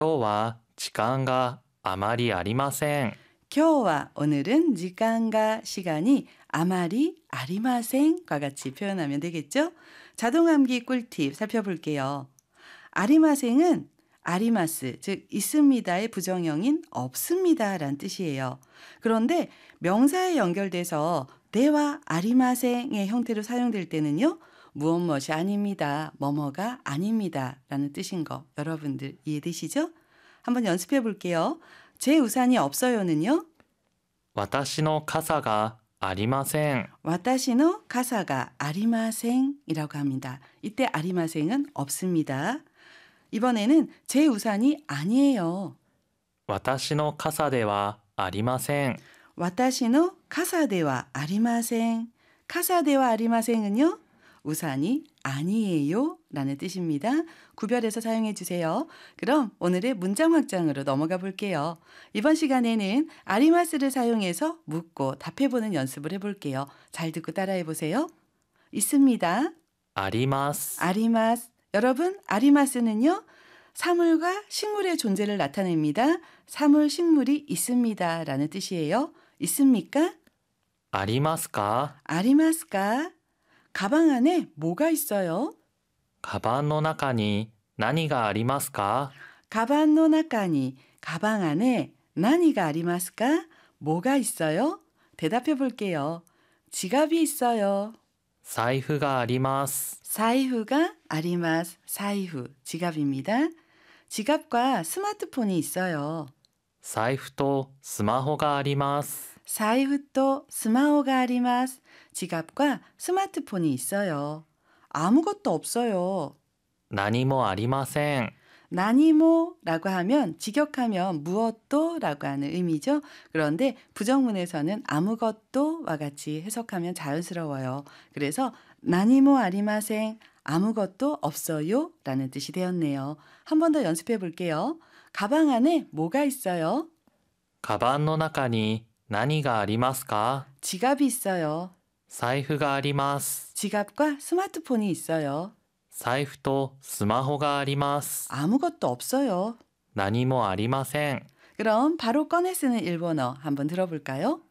今日は時間があまりありません。 今日は오늘은 시간과 시간이 아마리 아리마생과 같이 표현하면 되겠죠? 자동암기 꿀팁 살펴볼게요. 아리마생은 아리마스, 즉 있습니다의 부정형인 없습니다라는 뜻이에요. 그런데 명사에 연결돼서 네와 아리마생의 형태로 사용될 때는요. 무엇이 아닙니다, 뭐뭐가 아닙니다 라는 뜻인 거 여러분들 이해되시죠? 한번 연습해 볼게요. 제 우산이 없어요는요. 私の傘がありません。 와타시노 카사가 아리마생이라고 합니다. 이때 아리마생은 없습니다. 이번에는 제 우산이 아니에요. 私の傘ではありません。 와타시노 카사데와 아리마생. 카사데와 아리마생은요. 우산이 아니에요 라는 뜻입니다. 구별해서 사용해 주세요. 그럼 오늘의 문장 확장으로 넘어가 볼게요. 이번 시간에는 아리마스를 사용해서 묻고 답해보는 연습을 해볼게요. 잘 듣고 따라해 보세요. 있습니다. あります。 아리마스. 여러분, 아리마스는요. 사물과 식물의 존재를 나타냅니다. 사물, 식물이 있습니다 라는 뜻이에요. 있습니까? ありますか？ 아리마스까? 가방 안에 뭐가 있어요? カバンの中に何がありますか？ 가방노 나까니, 가방 안에 나니가 아리마스까? 뭐가 있어요? 대답해 볼게요. 지갑이 있어요. 財布があります。 사이후가 아리마스, 사이후, 지갑입니다. 지갑과 스마트폰이 있어요. 財布とスマホがあります。 사이후또 스마호가 아리마스, 지갑과 스마트폰이 있어요. 아무것도 없어요. 何もありません。 나니모라고 하면 직역하면 무엇도라고 하는 의미죠. 그런데 부정문에서는 아무것도와 같이 해석하면 자연스러워요. 그래서 나니모 아리마생, 아무것도 없어요 라는 뜻이 되었네요. 한 번 더 연습해 볼게요. 가방 안에 뭐가 있어요? カバンの中に何がありますか？ 지갑이 있어요. 財布があります。 지갑과 스마트폰이 있어요. 財布とスマホがあります。 아무것도 없어요. 何もありません。 그럼 바로 꺼내 쓰는 일본어 한번 들어볼까요?